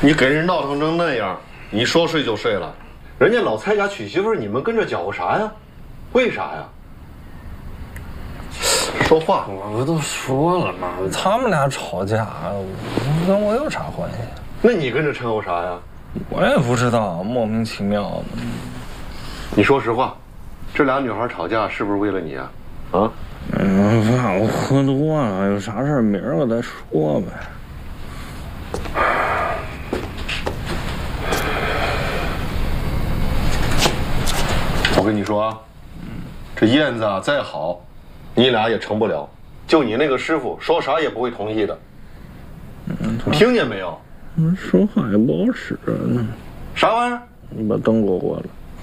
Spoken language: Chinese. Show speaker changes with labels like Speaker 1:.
Speaker 1: 你给人闹腾成那样，你说睡就睡了，人家老蔡家娶媳妇，你们跟着搅和啥呀？为啥呀？说话！
Speaker 2: 我不都说了吗？他们俩吵架，跟我有啥关系？
Speaker 1: 那你跟着掺和啥呀？
Speaker 2: 我也不知道，莫名其妙的。
Speaker 1: 你说实话，这俩女孩吵架是不是为了你啊？啊？
Speaker 2: 爸，我喝多了，有啥事明儿个再说呗。
Speaker 1: 我跟你说啊，这燕子啊再好，你俩也成不了。就你那个师傅，说啥也不会同意的。你听见没有？
Speaker 2: 说话也不好使呢。
Speaker 1: 啥玩意儿？
Speaker 2: 你把灯给我关了。